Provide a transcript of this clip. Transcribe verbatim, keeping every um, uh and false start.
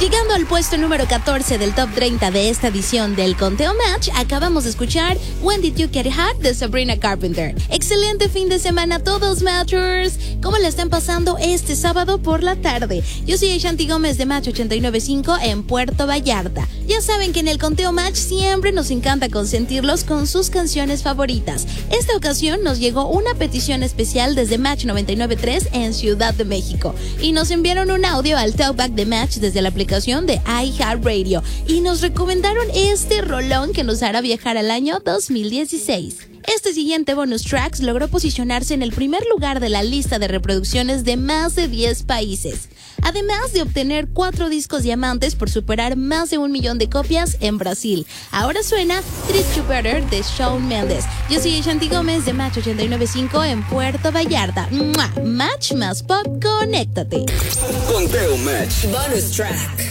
Llegando al puesto número catorce del top treinta de esta edición del Conteo Match, acabamos de escuchar When Did You Get Hot de Sabrina Carpenter. Excelente fin de semana a todos, Matchers. ¿Cómo la están pasando este sábado por la tarde? Yo soy Shanti Gómez de Match ochenta y nueve punto cinco en Puerto Vallarta. Ya saben que en el Conteo Match siempre nos encanta consentirlos con sus canciones favoritas. Esta ocasión nos llegó una petición especial desde Match noventa y nueve punto tres en Ciudad de México y nos enviaron un audio al Talkback de Match desde la aplicación de iHeartRadio y nos recomendaron este rolón que nos hará viajar al año dos mil dieciséis. Este siguiente bonus tracks logró posicionarse en el primer lugar de la lista de reproducciones de más de diez países, además de obtener cuatro discos diamantes por superar más de un millón de copias en Brasil. Ahora suena Treat You Better de Shawn Mendes. Yo soy Shanti Gómez de Match ochenta y nueve punto cinco en Puerto Vallarta. ¡Mua! Match más pop, conéctate. Conteo Match. Bonus track.